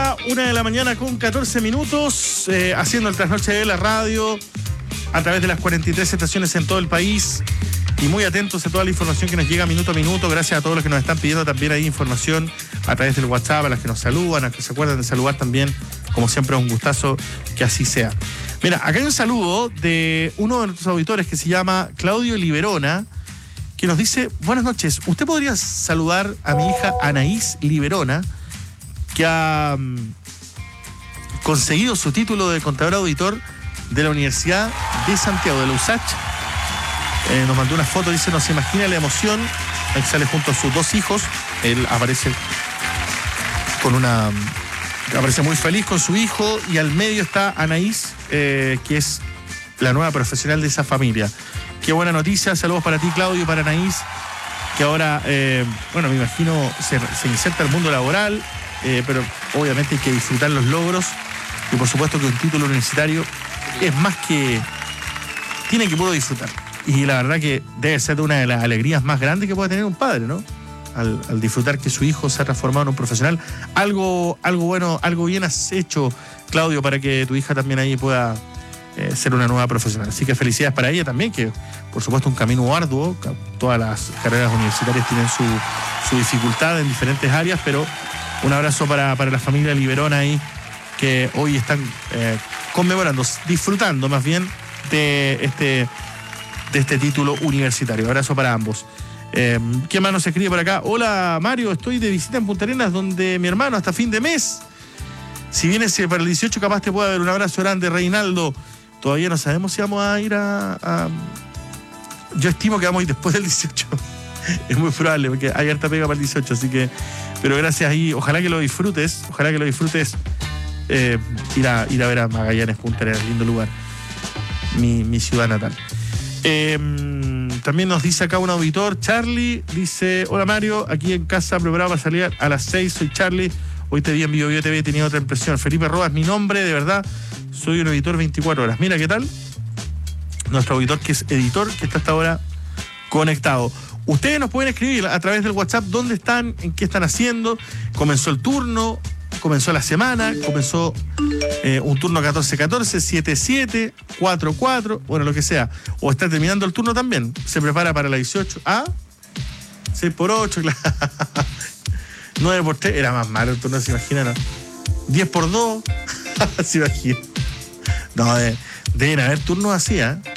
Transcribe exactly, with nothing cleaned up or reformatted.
la una de la mañana con catorce minutos, eh, haciendo el trasnoche de la radio a través de las cuarenta y tres estaciones en todo el país y muy atentos a toda la información que nos llega minuto a minuto. Gracias a todos los que nos están pidiendo también ahí información a través del WhatsApp, a las que nos saludan, a los que se acuerdan de saludar también. Como siempre, es un gustazo que así sea. Mira, acá hay un saludo de uno de nuestros auditores que se llama Claudio Liberona, que nos dice: buenas noches, ¿usted podría saludar a mi hija Anaís Liberona, que ha um, conseguido su título de contador auditor de la Universidad de Santiago, de la U S A Ch? Eh, nos mandó una foto, dice, no se imagina la emoción. Ahí sale junto a sus dos hijos. Él aparece con una... aparece muy feliz con su hijo, y al medio está Anaís, eh, que es la nueva profesional de esa familia. Qué buena noticia. Saludos para ti, Claudio, para Anaís, que ahora, eh, bueno, me imagino se, se inserta al mundo laboral, eh, pero obviamente hay que disfrutar los logros, y por supuesto que un título universitario es más que... tiene que poder disfrutar. Y la verdad que debe ser una de las alegrías más grandes que puede tener un padre, ¿no? Al, al disfrutar que su hijo se ha transformado en un profesional. Algo, algo bueno, algo bien has hecho, Claudio, para que tu hija también ahí pueda eh, ser una nueva profesional. Así que felicidades para ella también, que por supuesto un camino arduo. Todas las carreras universitarias tienen su, su dificultad en diferentes áreas, pero un abrazo para, para la familia Liberona ahí, que hoy están eh, conmemorando, disfrutando más bien de este, de este título universitario. Abrazo para ambos. Eh, ¿Qué más nos escribe por acá? Hola, Mario, estoy de visita en Punta Arenas, donde mi hermano hasta fin de mes. Si vienes para el dieciocho, capaz te puede dar un abrazo grande, Reinaldo. Todavía no sabemos si vamos a ir a, a... Yo estimo que vamos a ir después del dieciocho. Es muy probable, porque hay harta pega para el dieciocho, así que... Pero gracias ahí, ojalá que lo disfrutes, ojalá que lo disfrutes. Eh, ir, a, ir a ver a Magallanes, Punta Arenas, lindo lugar. Mi, mi ciudad natal. Eh, también nos dice acá un auditor, Charlie, dice: hola Mario, aquí en casa preparado para salir a las seis, soy Charlie, hoy te vi en Bio Bio T V y tenía otra impresión. Felipe Roa es mi nombre, de verdad, soy un auditor veinticuatro horas. Mira qué tal, nuestro auditor que es editor, que está hasta ahora conectado. Ustedes nos pueden escribir a través del WhatsApp dónde están, en qué están haciendo, comenzó el turno, comenzó la semana, comenzó eh, un turno catorce catorce, siete siete, cuatro cuatro, bueno, lo que sea. O está terminando el turno también, se prepara para la dieciocho. ¿Ah? seis por ocho, claro. nueve por tres, era más malo el turno, se imagina, ¿no? diez por dos, se imagina. No, de, deben haber turnos así, ¿eh?